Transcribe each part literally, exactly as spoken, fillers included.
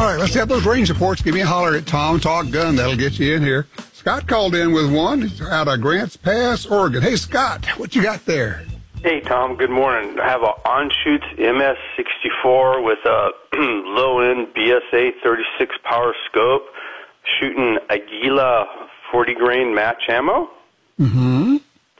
All right, let's have those range reports. Give me a holler at Tom Talk Gun. That'll get you in here. Scott called in with one. He's out of Grants Pass, Oregon. Hey, Scott, what you got there? Hey, Tom. Good morning. I have a Anschutz M S sixty-four with a low-end B S A thirty-six power scope, shooting Aguila forty grain match ammo. Mm-hmm.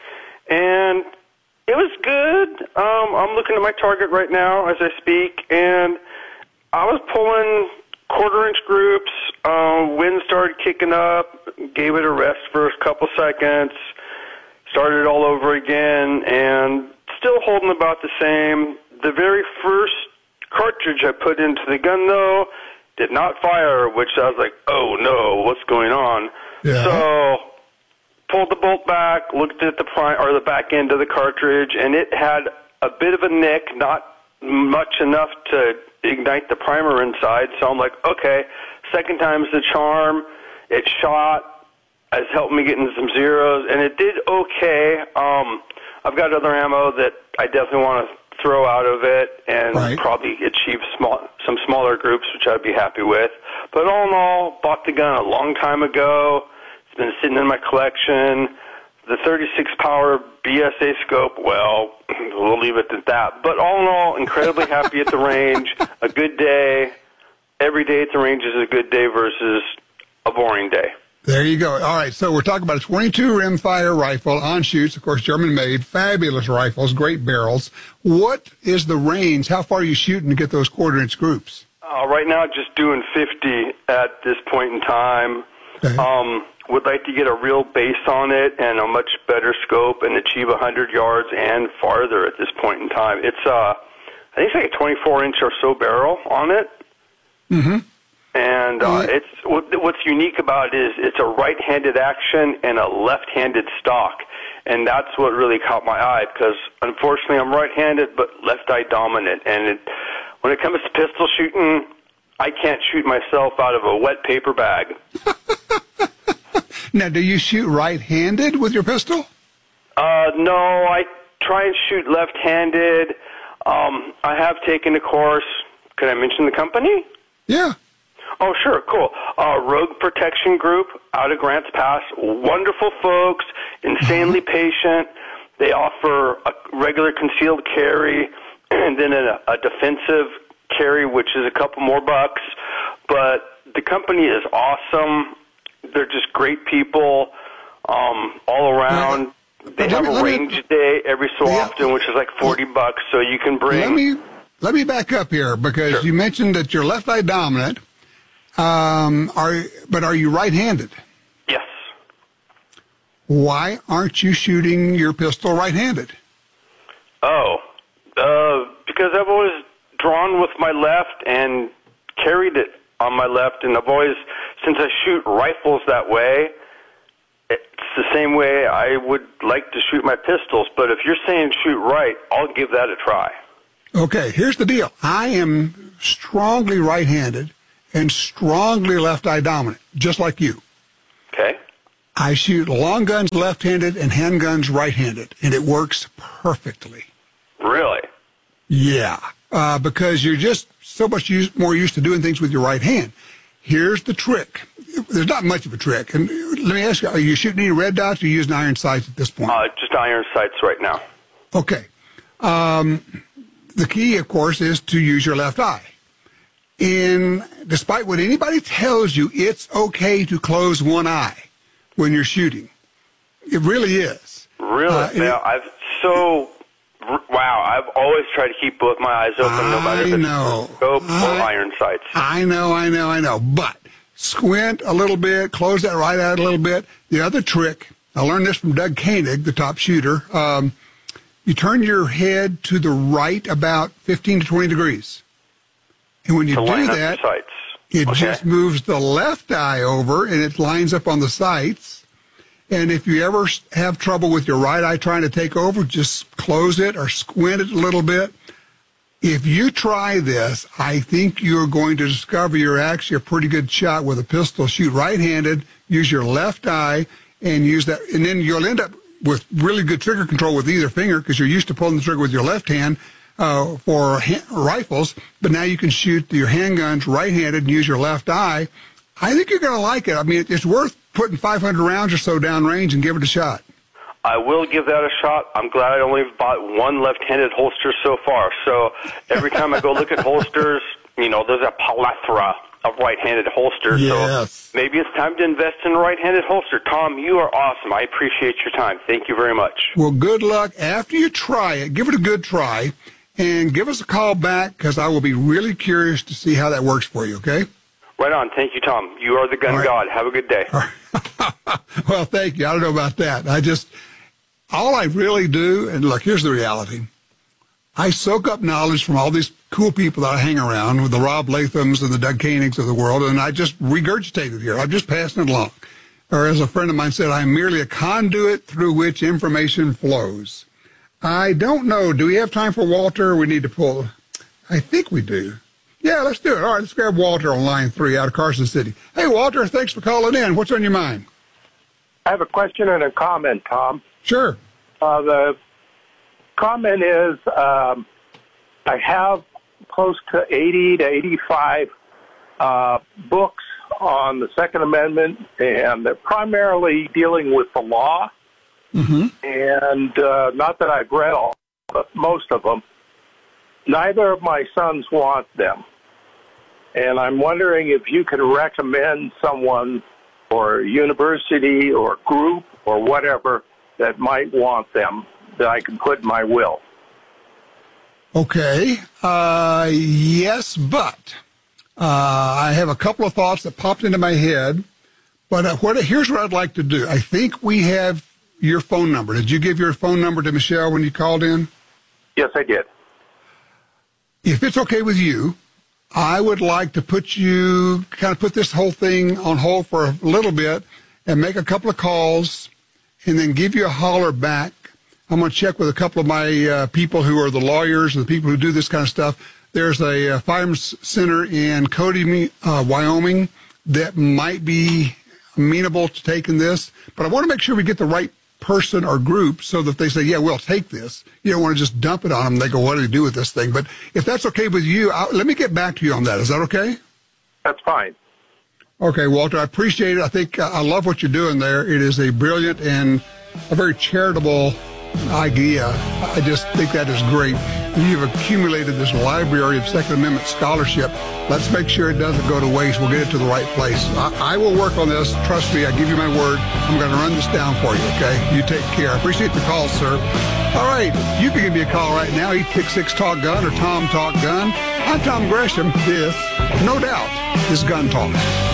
And it was good. Um, I'm looking at my target right now as I speak, and I was pulling quarter-inch groups. Uh, wind started kicking up, gave it a rest for a couple seconds, started all over again, and still holding about the same. The very first cartridge I put into the gun, though, did not fire, which I was like, oh, no, what's going on? Yeah. So pulled the bolt back, looked at the pri- or the back end of the cartridge, and it had a bit of a nick, not much enough to ignite the primer inside. So I'm like, okay, second time's the charm. It shot, has helped me get into some zeros, and it did okay. Um, I've got other ammo that I definitely want to throw out of it and right. probably achieve small, some smaller groups, which I'd be happy with. But all in all, bought the gun a long time ago. It's been sitting in my collection. The thirty-six power B S A scope, well, we'll leave it at that. But all in all, incredibly happy at the range. A good day. Every day at the range is a good day versus a boring day. There you go. All right, so we're talking about a twenty-two rimfire rifle, Anschutz, of course, German-made, fabulous rifles, great barrels. What is the range? How far are you shooting to get those quarter-inch groups? Uh, right now, just doing fifty at this point in time. Okay. Um, would like to get a real base on it and a much better scope and achieve one hundred yards and farther at this point in time. It's, uh, I think it's like a twenty-four inch or so barrel on it. Mm-hmm. And uh, it's what's unique about it is it's a right-handed action and a left-handed stock, and that's what really caught my eye because unfortunately I'm right-handed but left-eye dominant, and it, when it comes to pistol shooting, I can't shoot myself out of a wet paper bag. Now, do you shoot right-handed with your pistol? Uh, no, I try and shoot left-handed. Um, I have taken a course. Can I mention the company? Yeah. Oh, sure, cool. Uh, Rogue Protection Group out of Grants Pass. Wonderful folks, insanely uh-huh. patient. They offer a regular concealed carry and then a, a defensive carry, which is a couple more bucks. But the company is awesome. They're just great people um, all around. They have a range day every so yeah. often, which is like forty bucks, so you can bring... Let me, let me back up here because Sure. you mentioned that you're left-eye dominant. Um, are but are you right-handed? Yes. Why aren't you shooting your pistol right-handed? Oh, uh, because I've always drawn with my left and carried it on my left, and I've always, since I shoot rifles that way, it's the same way I would like to shoot my pistols. But if you're saying shoot right, I'll give that a try. Okay, here's the deal. I am strongly right-handed and strongly left-eye dominant, just like you. Okay. I shoot long guns left-handed and handguns right-handed, and it works perfectly. Really? Yeah, uh, because you're just so much use, more used to doing things with your right hand. Here's the trick. There's not much of a trick. And let me ask you, are you shooting any red dots or are you using iron sights at this point? Uh, just iron sights right now. Okay. Um, the key, of course, is to use your left eye. And despite what anybody tells you, it's okay to close one eye when you're shooting. It really is. Really? Uh, now, it, I've so... Wow, I've always tried to keep both my eyes open, no matter if it's know. scope I, or iron sights. I know, I know, I know. But squint a little bit, close that right eye a little bit. The other trick, I learned this from Doug Koenig, the top shooter. Um, you turn your head to the right about fifteen to twenty degrees. And when you to do line that, up the sights. it Okay. just moves the left eye over and it lines up on the sights. And if you ever have trouble with your right eye trying to take over, just close it or squint it a little bit. If you try this, I think you're going to discover you're actually a pretty good shot with a pistol. Shoot right-handed, use your left eye, and use that. And then you'll end up with really good trigger control with either finger because you're used to pulling the trigger with your left hand. uh, for ha- rifles, but now you can shoot your handguns right-handed and use your left eye. I think you're going to like it. I mean, it's worth putting five hundred rounds or so downrange and give it a shot. I will give that a shot. I'm glad I only bought one left-handed holster so far. So every time I go look at holsters, you know, there's a plethora of right-handed holsters. Yes. So maybe it's time to invest in a right-handed holster. Tom, you are awesome. I appreciate your time. Thank you very much. Well, good luck. After you try it, give it a good try, and give us a call back, because I will be really curious to see how that works for you, okay? Right on. Thank you, Tom. You are the gun right. god. Have a good day. Well, thank you. I don't know about that. I just, all I really do, and look, here's the reality. I soak up knowledge from all these cool people that I hang around with, the Rob Lathams and the Doug Koenigs of the world, and I just regurgitate it here. I'm just passing it along. Or as a friend of mine said, I'm merely a conduit through which information flows. I don't know. Do we have time for Walter? Or we need to pull. I think we do. Yeah, let's do it. All right, let's grab Walter on line three out of Carson City. Hey, Walter, thanks for calling in. What's on your mind? I have a question and a comment, Tom. Sure. Uh, the comment is um, I have close to eighty to eighty-five uh, books on the Second Amendment, and they're primarily dealing with the law. Mm-hmm. And uh, not that I've read all, but most of them. Neither of my sons want them. And I'm wondering if you could recommend someone or university or group or whatever that might want them that I can put in my will. Okay. Uh, yes, but uh, I have a couple of thoughts that popped into my head. But uh, what, here's what I'd like to do. I think we have your phone number. Did you give your phone number to Michelle when you called in? Yes, I did. If it's okay with you, I would like to put you, kind of put this whole thing on hold for a little bit and make a couple of calls and then give you a holler back. I'm going to check with a couple of my uh, people who are the lawyers and the people who do this kind of stuff. There's a, a firearms center in Cody, uh, Wyoming that might be amenable to taking this, but I want to make sure we get the right person or group so that they say, yeah, we'll take this. You don't want to just dump it on them. They go, what do they do with this thing? But if that's okay with you, I'll, let me get back to you on that. Is that okay? That's fine. Okay, Walter, I appreciate it. I think uh, I love what you're doing there. It is a brilliant and a very charitable idea. I just think that is great. You've accumulated this library of Second Amendment scholarship. Let's make sure it doesn't go to waste. We'll get it to the right place. I, I will work on this. Trust me, I give you my word. I'm going to run this down for you, okay? You take care. I appreciate the call, sir. All right, you can give me a call right now, eight six six talk gun or Tom Talk Gun. I'm Tom Gresham. This, no doubt, is Gun Talk.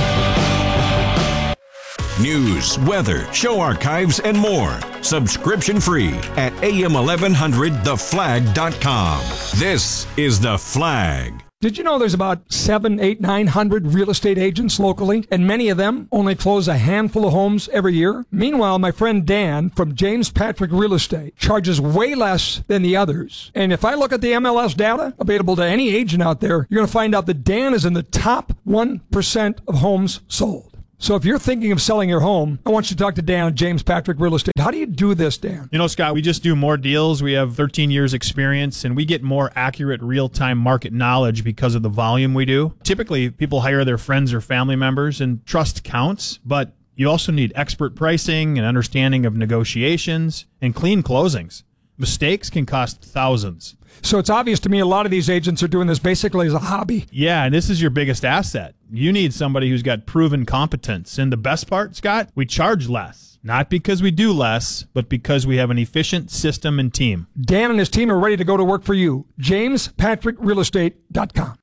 News, weather, show archives, and more. Subscription free at A M eleven hundred the flag dot com. This is The Flag. Did you know there's about seven, eight, nine hundred real estate agents locally, and many of them only close a handful of homes every year? Meanwhile, my friend Dan from James Patrick Real Estate charges way less than the others. And if I look at the M L S data available to any agent out there, you're going to find out that Dan is in the top one percent of homes sold. So if you're thinking of selling your home, I want you to talk to Dan at James Patrick Real Estate. How do you do this, Dan? You know, Scott, we just do more deals. We have thirteen years experience, and we get more accurate real-time market knowledge because of the volume we do. Typically, people hire their friends or family members, and trust counts, but you also need expert pricing and understanding of negotiations and clean closings. Mistakes can cost thousands. So it's obvious to me a lot of these agents are doing this basically as a hobby. Yeah, and this is your biggest asset. You need somebody who's got proven competence. And the best part, Scott, we charge less. Not because we do less, but because we have an efficient system and team. Dan and his team are ready to go to work for you. James Patrick Real Estate dot com.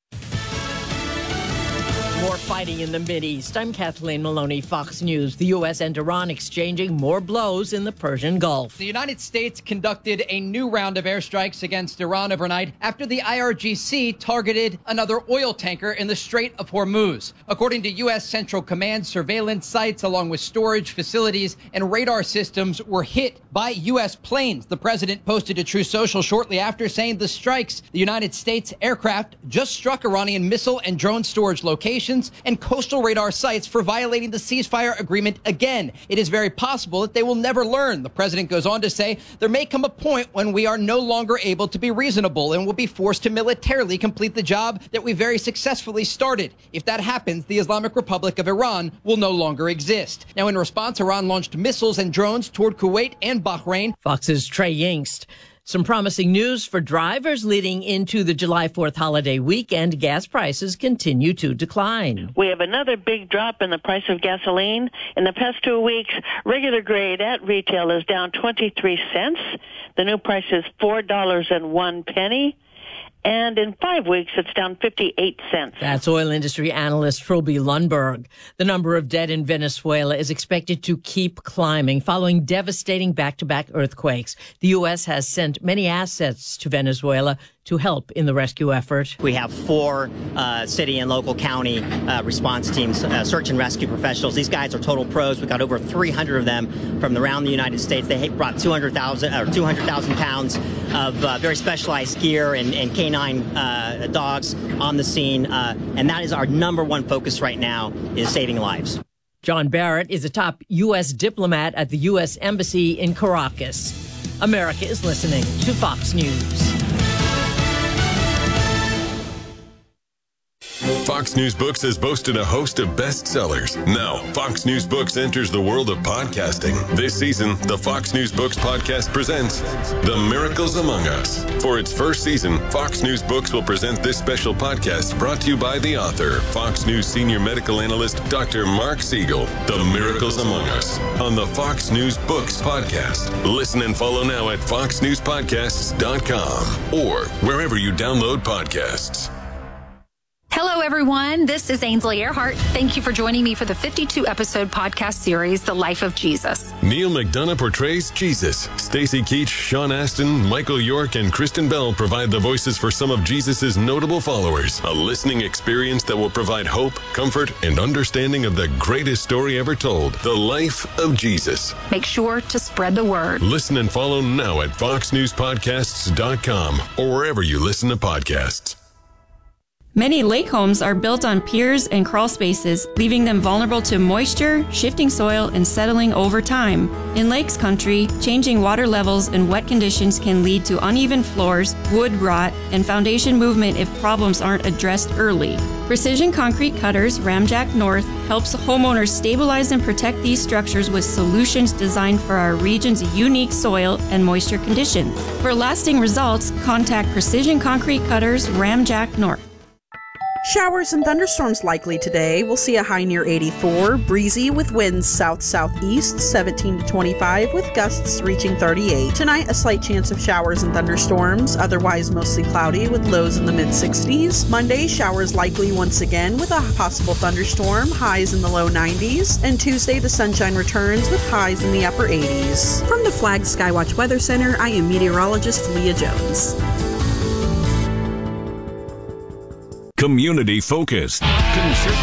More fighting in the Mideast. I'm Kathleen Maloney, Fox News. The U S and Iran exchanging more blows in the Persian Gulf. The United States conducted a new round of airstrikes against Iran overnight after the I R G C targeted another oil tanker in the Strait of Hormuz. According to U S Central Command, surveillance sites along with storage facilities and radar systems were hit by U S planes. The president posted to Truth Social shortly after saying the strikes, the United States aircraft just struck Iranian missile and drone storage locations stations and coastal radar sites for violating the ceasefire agreement again. It is very possible that they will never learn. The president goes on to say there may come a point when we are no longer able to be reasonable and will be forced to militarily complete the job that we very successfully started. If that happens, the Islamic Republic of Iran will no longer exist. Now, in response, Iran launched missiles and drones toward Kuwait and Bahrain. Fox's Trey Yingst. Some promising news for drivers leading into the July fourth holiday weekend. Gas prices continue to decline. We have another big drop in the price of gasoline. In the past two weeks, regular grade at retail is down twenty-three cents. The new price is four dollars and one penny. And in five weeks, it's down fifty-eight cents. That's oil industry analyst Phrobe Lundberg. The number of dead in Venezuela is expected to keep climbing following devastating back-to-back earthquakes. The U S has sent many assets to Venezuela to help in the rescue effort. We have four uh, city and local county uh, response teams, uh, search and rescue professionals. These guys are total pros. We've got over three hundred of them from around the United States. They brought two hundred thousand or two hundred thousand pounds of uh, very specialized gear and, and canine uh, dogs on the scene. Uh, and that is our number one focus right now, is saving lives. John Barrett is a top U S diplomat at the U S Embassy in Caracas. America is listening to Fox News. Fox News Books has boasted a host of bestsellers. Now, Fox News Books enters the world of podcasting. This season, the Fox News Books podcast presents The Miracles Among Us. For its first season, Fox News Books will present this special podcast brought to you by the author, Fox News senior medical analyst, Doctor Mark Siegel. The Miracles Among Us on the Fox News Books podcast. Listen and follow now at fox news podcasts dot com or wherever you download podcasts. Hello, everyone. This is Ainsley Earhart. Thank you for joining me for the fifty-two episode podcast series, The Life of Jesus. Neil McDonough portrays Jesus. Stacy Keach, Sean Astin, Michael York, and Kristen Bell provide the voices for some of Jesus' notable followers. A listening experience that will provide hope, comfort, and understanding of the greatest story ever told, The Life of Jesus. Make sure to spread the word. Listen and follow now at fox news podcasts dot com or wherever you listen to podcasts. Many lake homes are built on piers and crawl spaces, leaving them vulnerable to moisture, shifting soil, and settling over time. In lakes country, changing water levels and wet conditions can lead to uneven floors, wood rot, and foundation movement if problems aren't addressed early. Precision Concrete Cutters Ramjack North helps homeowners stabilize and protect these structures with solutions designed for our region's unique soil and moisture conditions. For lasting results, contact Precision Concrete Cutters Ramjack North. Showers and thunderstorms likely today. We'll see a high near eighty-four, breezy with winds south-southeast, seventeen to twenty-five, with gusts reaching thirty-eight. Tonight, a slight chance of showers and thunderstorms, otherwise mostly cloudy with lows in the mid-sixties. Monday, showers likely once again with a possible thunderstorm, highs in the low nineties. And Tuesday, the sunshine returns with highs in the upper eighties. From the Flag Skywatch Weather Center, I am meteorologist Leah Jones. Community focused, conservative.